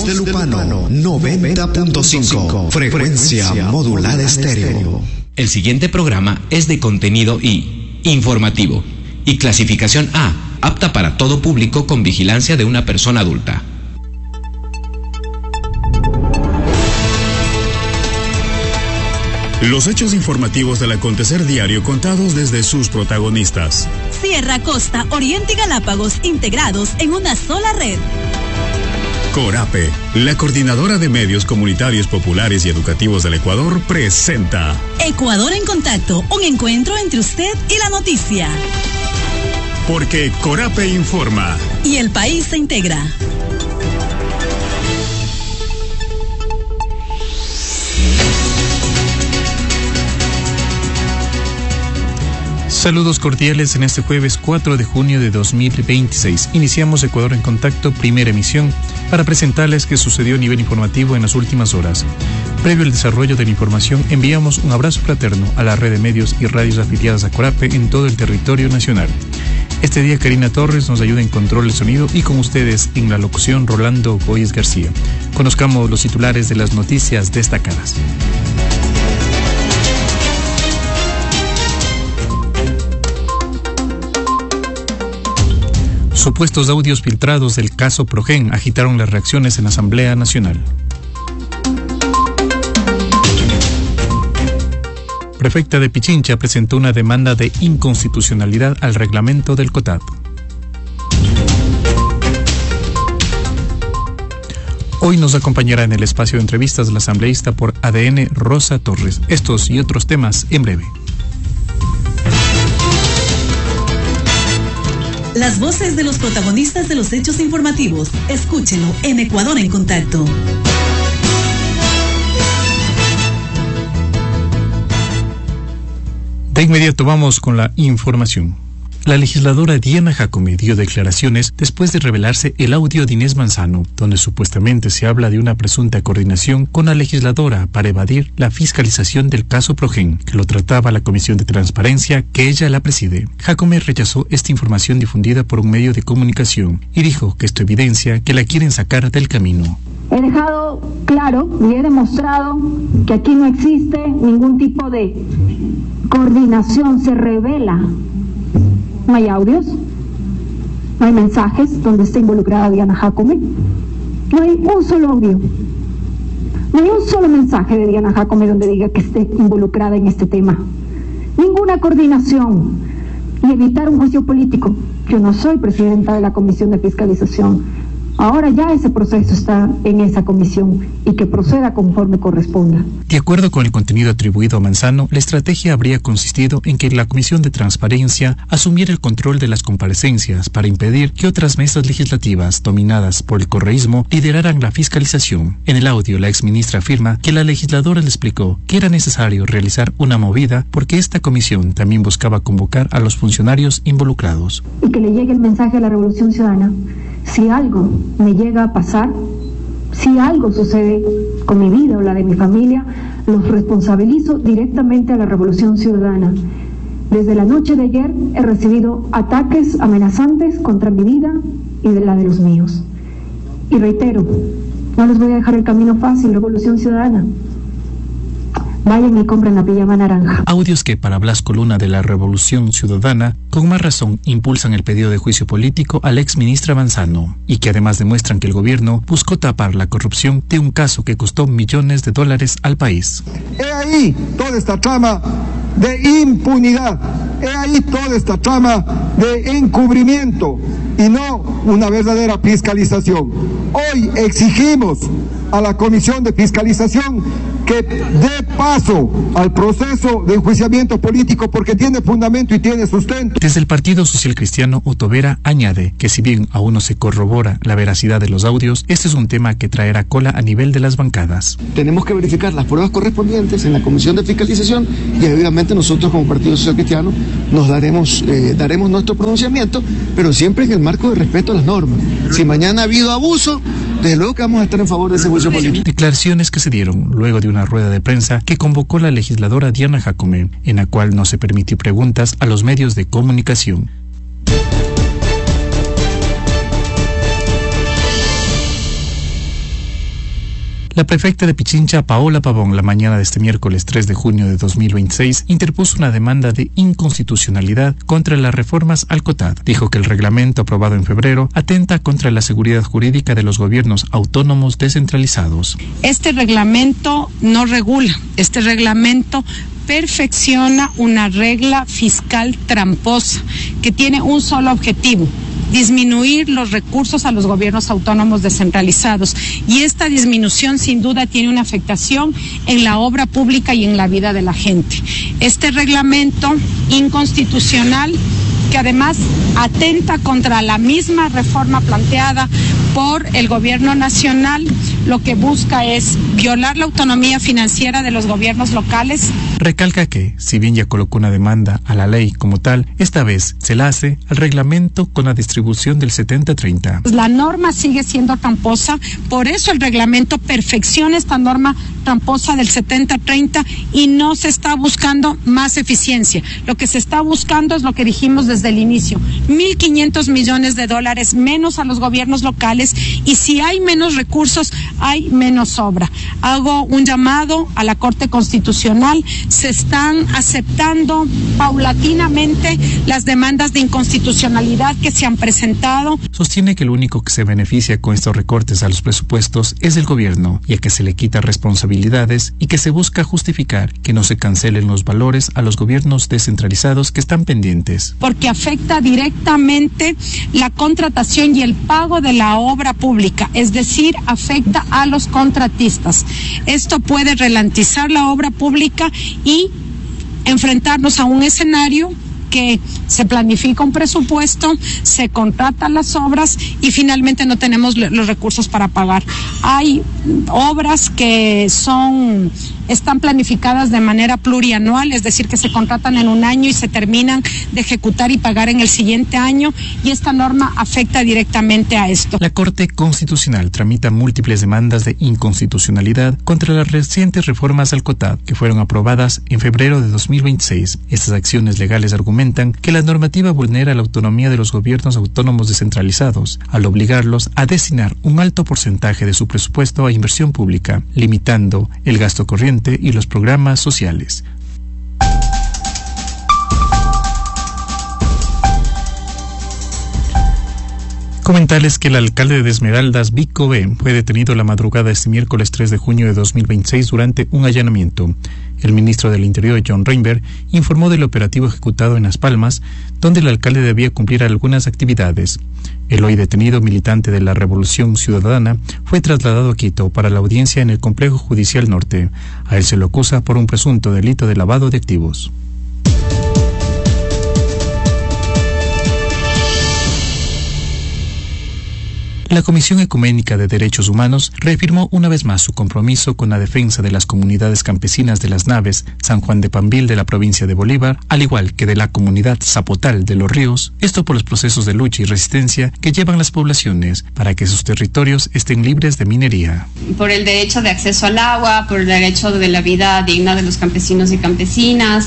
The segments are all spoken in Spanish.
Voz de Lupano 90.5, frecuencia modulada estéreo. El siguiente programa es de contenido I, informativo, y clasificación A, apta para todo público con vigilancia de una persona adulta. Los hechos informativos del acontecer diario contados desde sus protagonistas. Sierra, Costa, Oriente y Galápagos integrados en una sola red. Corape, la coordinadora de medios comunitarios populares y educativos del Ecuador, presenta Ecuador en Contacto, un encuentro entre usted y la noticia. Porque Corape informa. Y el país se integra. Saludos cordiales en este jueves 4 de junio de 2026. Iniciamos Ecuador en Contacto, primera emisión, para presentarles qué sucedió a nivel informativo en las últimas horas. Previo al desarrollo de la información, enviamos un abrazo fraterno a la red de medios y radios afiliadas a Corape en todo el territorio nacional. Este día Karina Torres nos ayuda en control del sonido y con ustedes en la locución Rolando Boyes García. Conozcamos los titulares de las noticias destacadas. Supuestos audios filtrados del caso Progen agitaron las reacciones en la Asamblea Nacional. Prefecta de Pichincha presentó una demanda de inconstitucionalidad al reglamento del COTAD. Hoy nos acompañará en el espacio de entrevistas la asambleísta por ADN Rosa Torres. Estos y otros temas en breve. Las voces de los protagonistas de los hechos informativos. Escúchelo en Ecuador en Contacto. De inmediato vamos con la información. La legisladora Diana Jacome dio declaraciones después de revelarse el audio de Inés Manzano, donde supuestamente se habla de una presunta coordinación con la legisladora para evadir la fiscalización del caso Progen, que lo trataba la Comisión de Transparencia que ella la preside. Jacome rechazó esta información difundida por un medio de comunicación y dijo que esto evidencia que la quieren sacar del camino. He dejado claro y he demostrado que aquí no existe ningún tipo de coordinación, se revela. No hay audios, no hay mensajes donde esté involucrada Diana Jacome, no hay un solo audio, no hay un solo mensaje de Diana Jacome donde diga que esté involucrada en este tema. Ninguna coordinación y evitar un juicio político. Yo no soy presidenta de la Comisión de Fiscalización. Ahora ya ese proceso está en esa comisión y que proceda conforme corresponda. De acuerdo con el contenido atribuido a Manzano, la estrategia habría consistido en que la Comisión de Transparencia asumiera el control de las comparecencias para impedir que otras mesas legislativas dominadas por el correísmo lideraran la fiscalización. En el audio, la exministra afirma que la legisladora le explicó que era necesario realizar una movida porque esta comisión también buscaba convocar a los funcionarios involucrados. Y que le llegue el mensaje a la Revolución Ciudadana. Si algo me llega a pasar, si algo sucede con mi vida o la de mi familia, los responsabilizo directamente a la Revolución Ciudadana. Desde la noche de ayer he recibido ataques amenazantes contra mi vida y de la de los míos. Y reitero, no les voy a dejar el camino fácil, Revolución Ciudadana. Vayan y compren la pijama naranja. Audios que para Blasco Luna de la Revolución Ciudadana, con más razón, impulsan el pedido de juicio político a la exministra Manzano, y que además demuestran que el gobierno buscó tapar la corrupción de un caso que costó millones de dólares al país. He ahí toda esta trama de impunidad, he ahí toda esta trama de encubrimiento y no una verdadera fiscalización. Hoy exigimos a la Comisión de Fiscalización que dé paso al proceso de enjuiciamiento político porque tiene fundamento y tiene sustento. Desde el Partido Social Cristiano, Otto Vera añade que si bien aún no se corrobora la veracidad de los audios, este es un tema que traerá cola a nivel de las bancadas. Tenemos que verificar las pruebas correspondientes en la Comisión de Fiscalización y obviamente nosotros como Partido Social Cristiano nos daremos nuestro pronunciamiento, pero siempre en el marco de respeto a las normas. Si mañana ha habido abuso, desde luego que vamos a estar en favor de ese juicio político. Declaraciones que se dieron luego de una rueda de prensa que convocó la legisladora Diana Jacome, en la cual no se permitió preguntas a los medios de comunicación. La prefecta de Pichincha, Paola Pavón, la mañana de este miércoles 3 de junio de 2026, interpuso una demanda de inconstitucionalidad contra las reformas al COTAD. Dijo que el reglamento aprobado en febrero atenta contra la seguridad jurídica de los gobiernos autónomos descentralizados. Este reglamento no regula, este reglamento perfecciona una regla fiscal tramposa que tiene un solo objetivo: disminuir los recursos a los gobiernos autónomos descentralizados, y esta disminución sin duda tiene una afectación en la obra pública y en la vida de la gente. Este reglamento inconstitucional, que además atenta contra la misma reforma planteada por el gobierno nacional, lo que busca es violar la autonomía financiera de los gobiernos locales. Recalca que, si bien ya colocó una demanda a la ley como tal, esta vez se la hace al reglamento con la distribución del 70-30. La norma sigue siendo tramposa, por eso el reglamento perfecciona esta norma tramposa del 70-30 y no se está buscando más eficiencia. Lo que se está buscando es lo que dijimos desde el inicio: $1.500 millones menos a los gobiernos locales, y si hay menos recursos, hay menos obra. Hago un llamado a la Corte Constitucional. Se están aceptando paulatinamente las demandas de inconstitucionalidad que se han presentado. Sostiene que el único que se beneficia con estos recortes a los presupuestos es el gobierno, ya que se le quita responsabilidades y que se busca justificar que no se cancelen los valores a los gobiernos descentralizados que están pendientes. Porque afecta directamente la contratación y el pago de la obra pública, es decir, afecta a los contratistas. Esto puede ralentizar la obra pública y enfrentarnos a un escenario que se planifica un presupuesto, se contratan las obras y finalmente no tenemos los recursos para pagar. Hay obras que están planificadas de manera plurianual, es decir, que se contratan en un año y se terminan de ejecutar y pagar en el siguiente año, y esta norma afecta directamente a esto. La Corte Constitucional tramita múltiples demandas de inconstitucionalidad contra las recientes reformas al COTAD que fueron aprobadas en febrero de 2026. Estas acciones legales argumentan que la normativa vulnera la autonomía de los gobiernos autónomos descentralizados al obligarlos a destinar un alto porcentaje de su presupuesto a inversión pública, limitando el gasto corriente y los programas sociales. Comentarles que el alcalde de Esmeraldas, Vico B., fue detenido la madrugada este miércoles 3 de junio de 2026 durante un allanamiento. El ministro del Interior, John Reinberg, informó del operativo ejecutado en Las Palmas, donde el alcalde debía cumplir algunas actividades. El hoy detenido militante de la Revolución Ciudadana fue trasladado a Quito para la audiencia en el Complejo Judicial Norte. A él se lo acusa por un presunto delito de lavado de activos. La Comisión Ecuménica de Derechos Humanos reafirmó una vez más su compromiso con la defensa de las comunidades campesinas de Las Naves, San Juan de Pambil de la provincia de Bolívar, al igual que de la comunidad Zapotal de Los Ríos, esto por los procesos de lucha y resistencia que llevan las poblaciones para que sus territorios estén libres de minería. Por el derecho de acceso al agua, por el derecho de la vida digna de los campesinos y campesinas,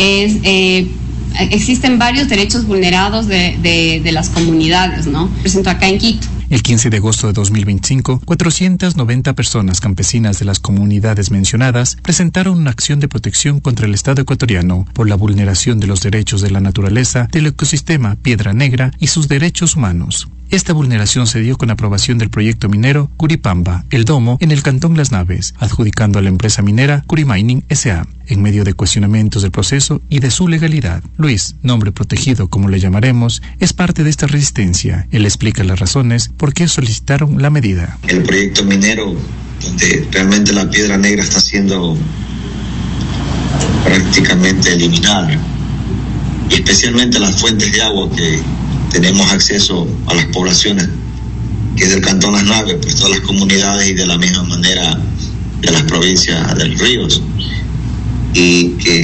existen varios derechos vulnerados de las comunidades, ¿no? Presento acá en Quito. El 15 de agosto de 2025, 490 personas campesinas de las comunidades mencionadas presentaron una acción de protección contra el Estado ecuatoriano por la vulneración de los derechos de la naturaleza, del ecosistema Piedra Negra y sus derechos humanos. Esta vulneración se dio con aprobación del proyecto minero Curipamba, El Domo, en el cantón Las Naves, adjudicando a la empresa minera Curimining S.A., en medio de cuestionamientos del proceso y de su legalidad. Luis, nombre protegido como le llamaremos, es parte de esta resistencia. Él explica las razones por qué solicitaron la medida. El proyecto minero, donde realmente la Piedra Negra está siendo prácticamente eliminada, y especialmente las fuentes de agua que tenemos acceso a las poblaciones, que es del cantón Las Naves, pues todas las comunidades, y de la misma manera de las provincias de Los Ríos, y que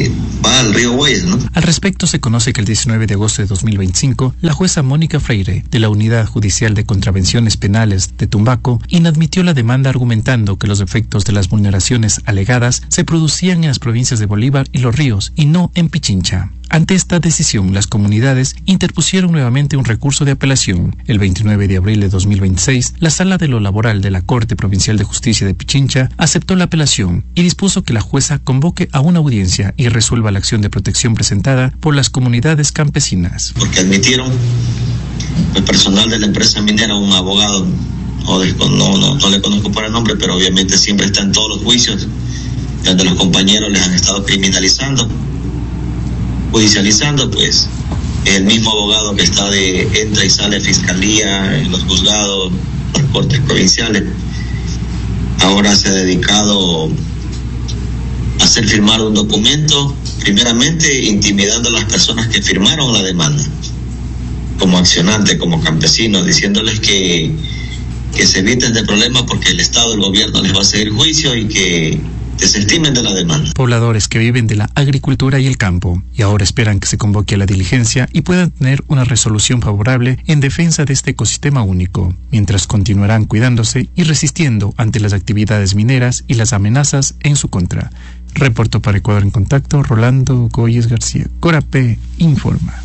va al río Guayas, ¿no? Al respecto, se conoce que el 19 de agosto de 2025, la jueza Mónica Freire, de la Unidad Judicial de Contravenciones Penales de Tumbaco, inadmitió la demanda argumentando que los efectos de las vulneraciones alegadas se producían en las provincias de Bolívar y Los Ríos y no en Pichincha. Ante esta decisión, las comunidades interpusieron nuevamente un recurso de apelación. El 29 de abril de 2026, la Sala de lo Laboral de la Corte Provincial de Justicia de Pichincha aceptó la apelación y dispuso que la jueza convoque a una audiencia y resuelva la acción de protección presentada por las comunidades campesinas. Porque admitieron el personal de la empresa minera, un abogado, no le conozco por el nombre, pero obviamente siempre está en todos los juicios donde los compañeros les han estado criminalizando, judicializando, pues el mismo abogado que entra y sale fiscalía, en los juzgados, las cortes provinciales, ahora se ha dedicado a hacer firmar un documento, primeramente intimidando a las personas que firmaron la demanda, como accionantes, como campesinos, diciéndoles que se eviten de problemas porque el Estado, el gobierno les va a seguir juicio y que desestimen de la demanda. Pobladores que viven de la agricultura y el campo y ahora esperan que se convoque a la diligencia y puedan tener una resolución favorable en defensa de este ecosistema único, mientras continuarán cuidándose y resistiendo ante las actividades mineras y las amenazas en su contra. Reportó para Ecuador en Contacto Rolando Goyes García. Corapé informa.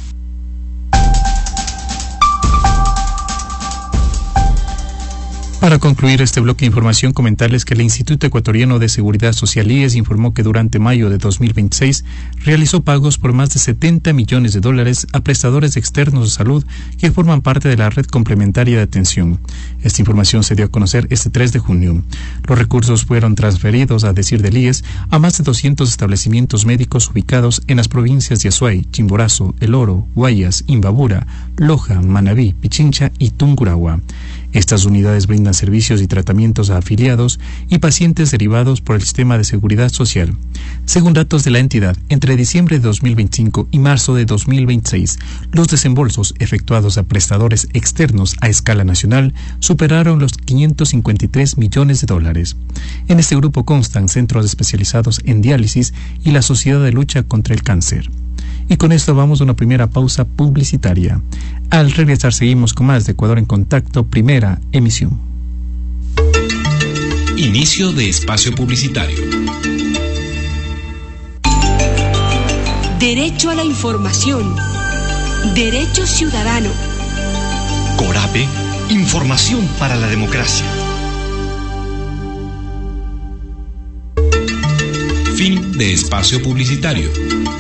Para concluir este bloque de información, comentarles que el Instituto Ecuatoriano de Seguridad Social IES informó que durante mayo de 2026 realizó pagos por más de $70 millones a prestadores externos de salud que forman parte de la red complementaria de atención. Esta información se dio a conocer este 3 de junio. Los recursos fueron transferidos, a decir del IES, a más de 200 establecimientos médicos ubicados en las provincias de Azuay, Chimborazo, El Oro, Guayas, Imbabura, Loja, Manabí, Pichincha y Tungurahua. Estas unidades brindan servicios y tratamientos a afiliados y pacientes derivados por el sistema de seguridad social. Según datos de la entidad, entre diciembre de 2025 y marzo de 2026, los desembolsos efectuados a prestadores externos a escala nacional superaron los $553 millones. En este grupo constan centros especializados en diálisis y la Sociedad de Lucha contra el Cáncer. Y con esto vamos a una primera pausa publicitaria. Al regresar seguimos con más de Ecuador en Contacto, primera emisión. Inicio de espacio publicitario. Derecho a la información. Derecho ciudadano. Corape, información para la democracia. Fin de espacio publicitario.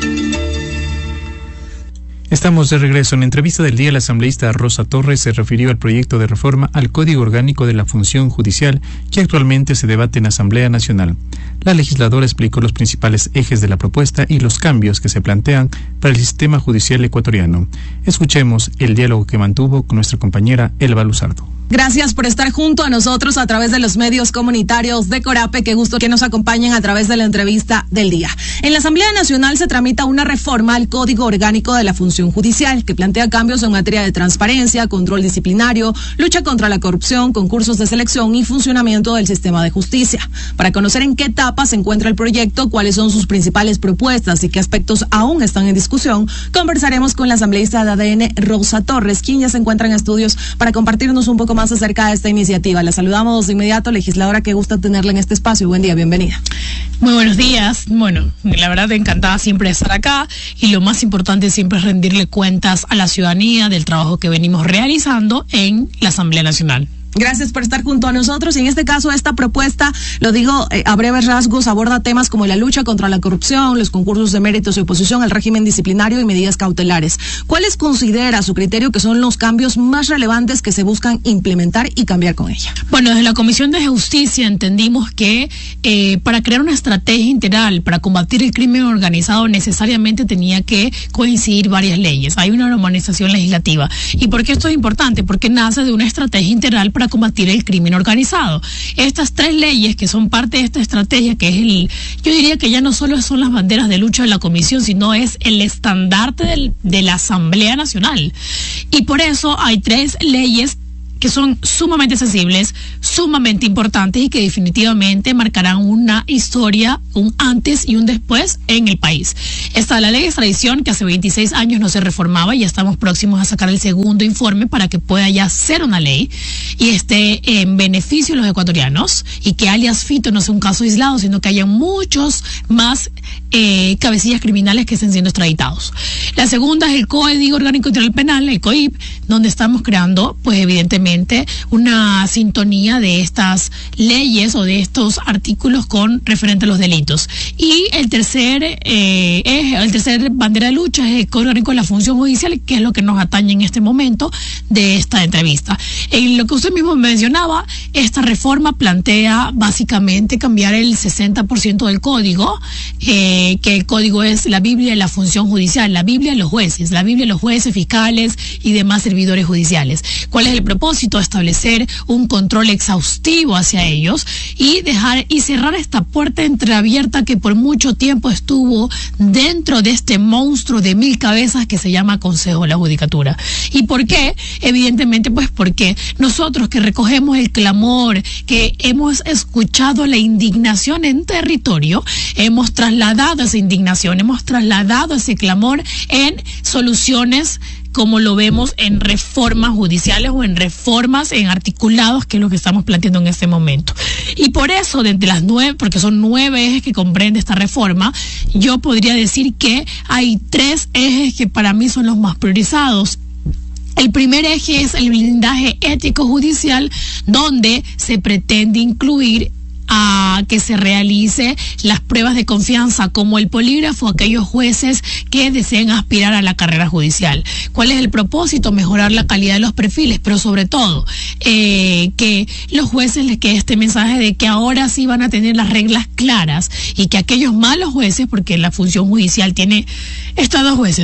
Estamos de regreso. En la entrevista del día, la asambleísta Rosa Torres se refirió al proyecto de reforma al Código Orgánico de la Función Judicial que actualmente se debate en la Asamblea Nacional. La legisladora explicó los principales ejes de la propuesta y los cambios que se plantean para el sistema judicial ecuatoriano. Escuchemos el diálogo que mantuvo con nuestra compañera Elba Luzardo. Gracias por estar junto a nosotros a través de los medios comunitarios de Corape. Qué gusto que nos acompañen a través de la entrevista del día. En la Asamblea Nacional se tramita una reforma al Código Orgánico de la Función Judicial que plantea cambios en materia de transparencia, control disciplinario, lucha contra la corrupción, concursos de selección y funcionamiento del sistema de justicia. Para conocer en qué etapa se encuentra el proyecto, cuáles son sus principales propuestas y qué aspectos aún están en discusión, conversaremos con la asambleísta de ADN, Rosa Torres, quien ya se encuentra en estudios para compartirnos un poco más acerca de esta iniciativa. La saludamos de inmediato, legisladora, qué gusto tenerla en este espacio. Buen día, bienvenida. Muy buenos días. Bueno, la verdad encantada siempre de estar acá y lo más importante siempre es rendirle cuentas a la ciudadanía del trabajo que venimos realizando en la Asamblea Nacional. Gracias por estar junto a nosotros. En este caso, esta propuesta, lo digo a breves rasgos, aborda temas como la lucha contra la corrupción, los concursos de méritos y oposición, el régimen disciplinario y medidas cautelares. ¿Cuáles considera a su criterio que son los cambios más relevantes que se buscan implementar y cambiar con ella? Bueno, desde la Comisión de Justicia entendimos que para crear una estrategia integral para combatir el crimen organizado necesariamente tenía que coincidir varias leyes. Hay una normalización legislativa. ¿Y por qué esto es importante? Porque nace de una estrategia integral para combatir el crimen organizado. Estas tres leyes que son parte de esta estrategia, que es yo diría que ya no solo son las banderas de lucha de la Comisión, sino es el estandarte de la Asamblea Nacional. Y por eso hay tres leyes que son sumamente sensibles, sumamente importantes y que definitivamente marcarán una historia, un antes y un después en el país. Está la ley de extradición, que hace 26 años no se reformaba, y ya estamos próximos a sacar el segundo informe para que pueda ya ser una ley y esté en beneficio de los ecuatorianos, y que alias Fito no sea un caso aislado, sino que haya muchos más cabecillas criminales que estén siendo extraditados. La segunda es el Código Orgánico Integral Penal, el COIP, donde estamos creando, pues evidentemente, una sintonía de estas leyes o de estos artículos con referente a los delitos. Y el tercer bandera de lucha es el Código Orgánico de la Función Judicial, que es lo que nos atañe en este momento de esta entrevista. En lo que usted mismo mencionaba, esta reforma plantea básicamente cambiar el 60% del código, que el código es la Biblia de la función judicial, la Biblia de los jueces, la Biblia de los jueces, fiscales y demás servidores judiciales. ¿Cuál es el propósito? Establecer un control exhaustivo hacia ellos y dejar y cerrar esta puerta entreabierta que por mucho tiempo estuvo dentro de este monstruo de 1000 cabezas que se llama Consejo de la Judicatura. ¿Y por qué? Evidentemente, pues porque nosotros que recogemos el clamor, que hemos escuchado la indignación en territorio, hemos trasladado esa indignación, hemos trasladado ese clamor en soluciones, como lo vemos en reformas judiciales o en reformas en articulados, que es lo que estamos planteando en este momento. Y por eso, de entre las 9, porque son 9 ejes que comprende esta reforma, yo podría decir que hay 3 ejes que para mí son los más priorizados. El primer eje es el blindaje ético judicial, donde se pretende incluir a que se realice las pruebas de confianza como el polígrafo a aquellos jueces que deseen aspirar a la carrera judicial. ¿Cuál es el propósito? Mejorar la calidad de los perfiles, pero sobre todo que los jueces les quede este mensaje de que ahora sí van a tener las reglas claras, y que aquellos malos jueces, porque la función judicial tiene estos 2 jueces,